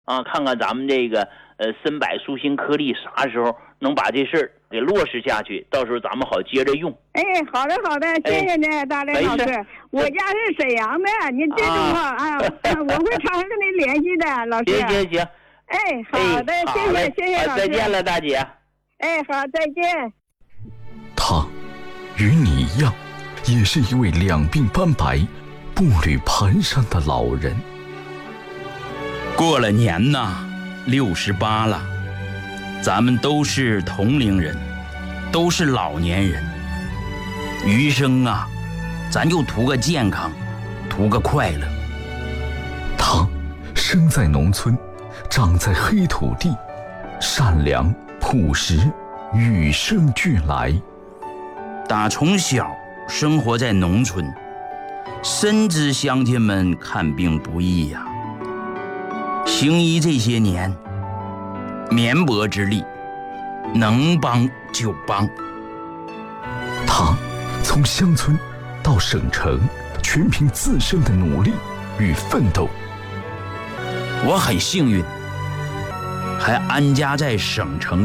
啊，看看咱们这个参柏舒心颗粒啥时候能把这事儿给落实下去，到时候咱们好接着用。 哎，好的好的，谢谢您，大林老师。我家是沈阳的，您记住我啊，我会常常跟您联系的，老师。 行。 哎，好的，谢谢老师。 再见了，大姐。 哎，好，再见。 他与你一样，也是一位两鬓斑白、步履蹒跚的老人。 过了年呐，68了，咱们都是同龄人，都是老年人。余生啊，咱就图个健康，图个快乐。 他生在农村，长在黑土地，善良朴实，与生俱来。 打从小生活在农村，深知乡亲们看病不易呀。行医这些年，绵薄之力，能帮就帮。 他从乡村到省城，全凭自身的努力与奋斗。 我很幸运，还安家在省城。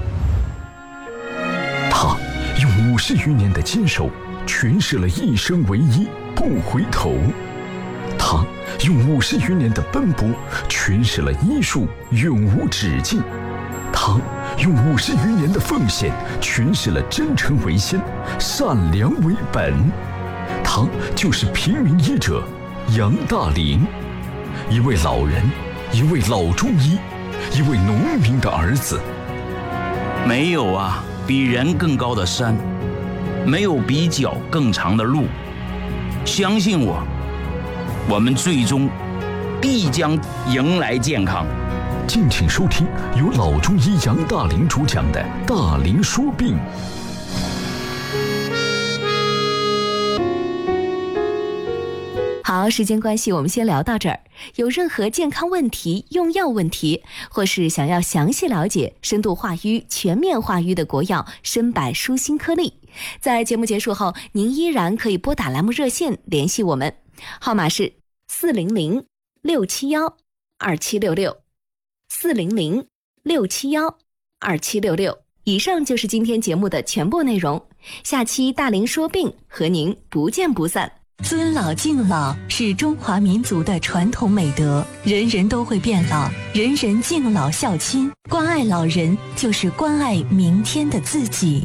他用50余年的坚守，诠释了一生唯一，不回头。他用50余年的奔波，诠释了医术永无止境。他用50余年的奉献，诠释了真诚为先，善良为本。他就是平民医者杨大林，一位老人，一位老中医，一位农民的儿子。 没有啊，比人更高的山，没有比脚更长的路。相信我，我们最终必将迎来健康。 敬请收听由老中医杨大林主讲的《大林说病》。 好，时间关系，我们先聊到这儿。有任何健康问题、用药问题，或是想要详细了解深度化瘀、全面化瘀的国药参柏舒心颗粒，在节目结束后，您依然可以拨打栏目热线联系我们，号码是400-671-2766，400-671-2766。以上就是今天节目的全部内容，下期大林说病和您不见不散。 尊老敬老是中华民族的传统美德，人人都会变老，人人敬老孝亲，关爱老人就是关爱明天的自己。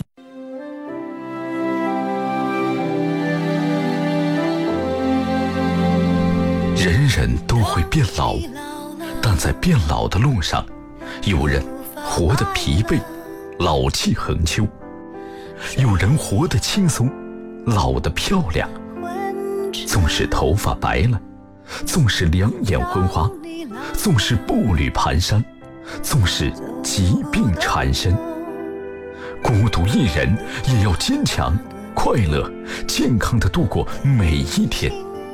人人都会变老，但在变老的路上，有人活得疲惫，老气横秋；有人活得轻松，老得漂亮。纵使头发白了，纵使两眼昏花，纵使步履蹒跚，纵使疾病缠身，孤独一人也要坚强、快乐、健康地度过每一天。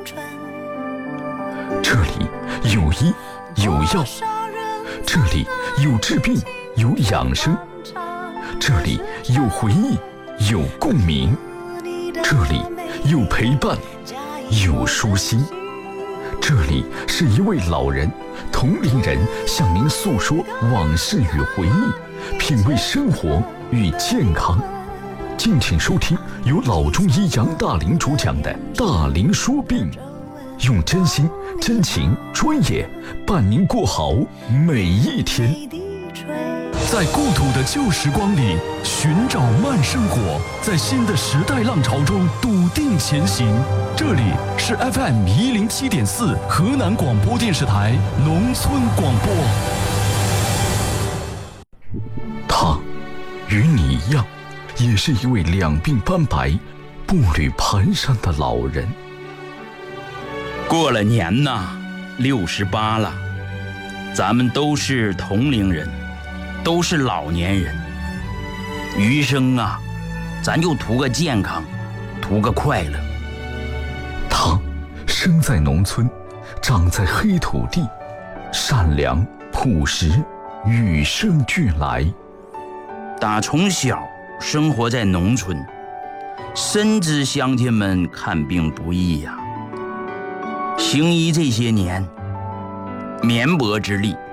这里有医有药，这里有治病有养生，这里有回忆有共鸣，这里有陪伴有舒心。这里是一位老人，同龄人向您诉说往事与回忆，品味生活与健康。敬请收听由老中医杨大林主讲的《大林说病》，用真心、真情、专业伴您过好每一天。 在故土的旧时光里寻找慢生活，在新的时代浪潮中笃定前行。这里是 FM107.4 河南广播电视台农村广播。 他与你一样，也是一位两鬓斑白、步履蹒跚的老人。 过了年呐，68了，咱们都是同龄人，都是老年人。余生啊，咱就图个健康，图个快乐。 他生在农村，长在黑土地，善良朴实，与生俱来。 打从小生活在农村，深知乡亲们看病不易呀。行医这些年，绵薄之力，